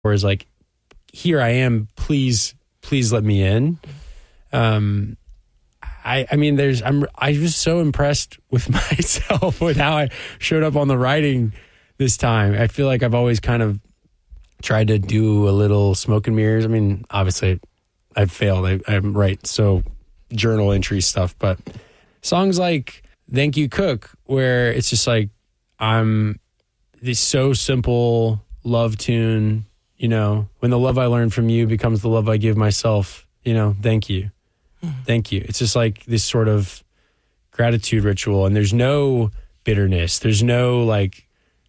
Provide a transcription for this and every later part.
Whereas like, here I am, please let me in. I mean, I was so impressed with myself with how I showed up on the writing this time. I feel like I've always kind of tried to do a little smoke and mirrors. I mean, obviously I've failed. I'm right. So journal entry stuff, but songs like Thank You Cook, where it's just like, I'm this so simple love tune, you know, when the love I learned from you becomes the love I give myself, you know, thank you. Thank you. It's just like this sort of gratitude ritual, and there's no bitterness. There's no like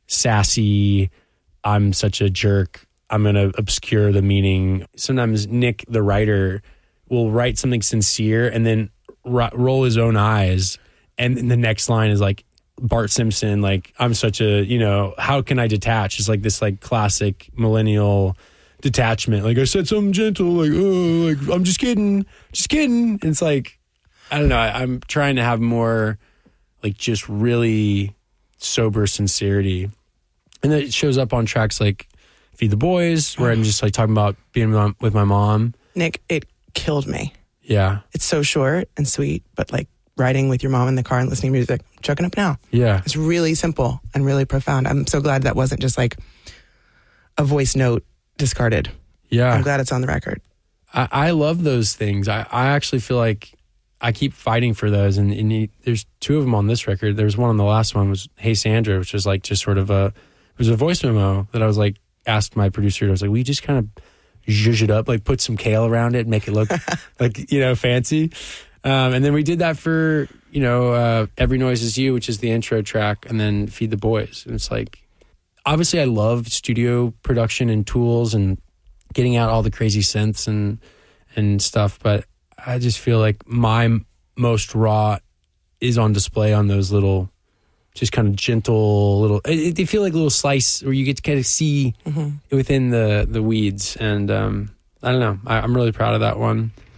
sassy, I'm such a jerk, I'm going to obscure the meaning. Sometimes Nick, the writer, will write something sincere and then roll his own eyes. And the next line is like Bart Simpson, like, I'm such a, you know, how can I detach? It's like this like classic millennial detachment. Like, I said something gentle, like, oh, like, I'm just kidding. It's like, I don't know. I'm trying to have more like just really sober sincerity. And that shows up on tracks like Feed the Boys, where I'm just like talking about being with my mom. Nick, it killed me. Yeah. It's so short and sweet, but like riding with your mom in the car and listening to music, chucking up now. Yeah. It's really simple and really profound. I'm so glad that wasn't just like a voice note discarded. Yeah. I'm glad it's on the record. I love those things. I actually feel like I keep fighting for those. And there's two of them on this record. There's one on the last one was Hey Sandra, which was like just sort of it was a voice memo that I was like, asked my producer, I was like, we just kind of zhuzh it up, like put some kale around it and make it look like, you know, fancy. And then we did that for, you know, Every Noise Is You, which is the intro track, and then Feed the Boys. And it's like, obviously I love studio production and tools and getting out all the crazy synths and stuff, but I just feel like my most raw is on display on those little, just kind of gentle little, they feel like a little slice where you get to kind of see within the weeds. And I don't know, I'm really proud of that one.